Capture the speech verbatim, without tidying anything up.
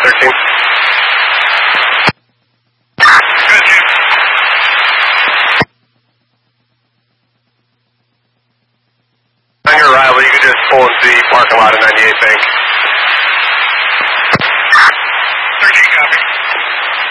thirteen. Good, Jim. On your arrival, you can just pull into the parking lot of ninety-eight Bank.